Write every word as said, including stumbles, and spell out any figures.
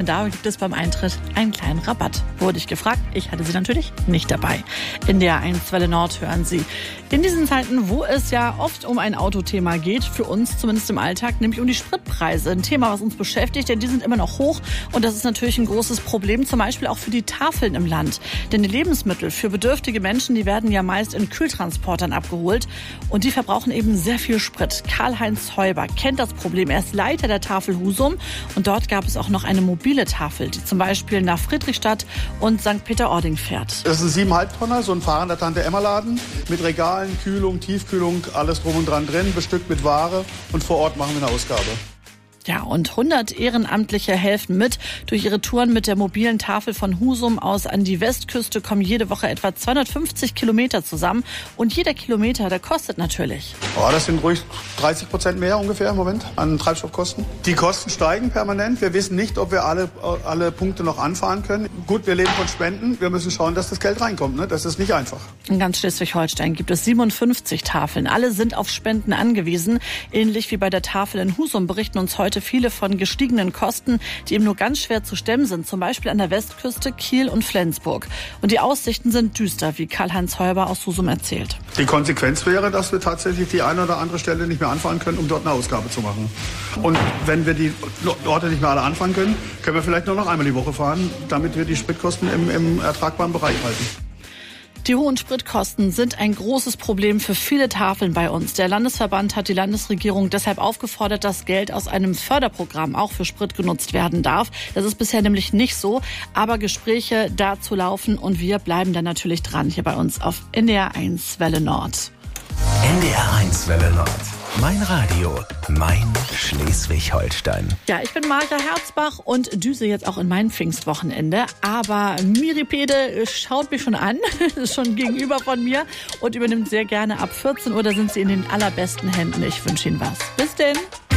da gibt es beim Eintritt einen kleinen Rabatt. Wurde ich gefragt, ich hatte sie natürlich nicht dabei. In der eins Welle Nord hören Sie. In diesen Zeiten, wo es ja oft um ein Autothema geht, für uns zumindest im Alltag, nämlich um die Spritpreise. Ein Thema, was uns beschäftigt, denn die sind immer noch hoch und das ist natürlich ein großes Problem, zum Beispiel auch für die Tafeln im Land. Denn die Lebensmittel für bedürftige Menschen, die werden ja meist in Kühltransportern abgeholt und die verbrauchen eben sehr viel Sprit. Karl-Heinz Heuber kennt das Problem. Er ist Leiter der Tafel Husum und dort gab es auch noch eine mobile Tafel, die zum Beispiel nach Friedrichstadt und Sankt Peter-Ording fährt. Das ist ein siebeneinhalb Tonner, so ein fahrender Tante-Emma-Laden mit Regalen, Kühlung, Tiefkühlung, alles drum und dran drin, bestückt mit Ware und vor Ort machen wir eine Ausgabe. Ja, und hundert Ehrenamtliche helfen mit. Durch ihre Touren mit der mobilen Tafel von Husum aus an die Westküste kommen jede Woche etwa zweihundertfünfzig Kilometer zusammen. Und jeder Kilometer, der kostet natürlich. Oh, das sind ruhig dreißig Prozent mehr ungefähr im Moment an Treibstoffkosten. Die Kosten steigen permanent. Wir wissen nicht, ob wir alle, alle Punkte noch anfahren können. Gut, wir leben von Spenden. Wir müssen schauen, dass das Geld reinkommt. Ne? Das ist nicht einfach. In ganz Schleswig-Holstein gibt es siebenundfünfzig Tafeln. Alle sind auf Spenden angewiesen. Ähnlich wie bei der Tafel in Husum berichten uns heute viele von gestiegenen Kosten, die eben nur ganz schwer zu stemmen sind, zum Beispiel an der Westküste, Kiel und Flensburg. Und die Aussichten sind düster, wie Karl-Heinz Heuber aus Husum erzählt. Die Konsequenz wäre, dass wir tatsächlich die eine oder andere Stelle nicht mehr anfahren können, um dort eine Ausgabe zu machen. Und wenn wir die Orte nicht mehr alle anfahren können, können wir vielleicht nur noch einmal die Woche fahren, damit wir die Spritkosten im, im ertragbaren Bereich halten. Die hohen Spritkosten sind ein großes Problem für viele Tafeln bei uns. Der Landesverband hat die Landesregierung deshalb aufgefordert, dass Geld aus einem Förderprogramm auch für Sprit genutzt werden darf. Das ist bisher nämlich nicht so, aber Gespräche dazu laufen und wir bleiben dann natürlich dran hier bei uns auf N D R eins Welle Nord. N D R eins Welle Nord. Mein Radio, mein Schleswig-Holstein. Ja, ich bin Marga Herzbach und düse jetzt auch in mein Pfingstwochenende. Aber Miripede schaut mich schon an, ist schon gegenüber von mir und übernimmt sehr gerne ab vierzehn Uhr. Da sind sie in den allerbesten Händen. Ich wünsche Ihnen was. Bis denn.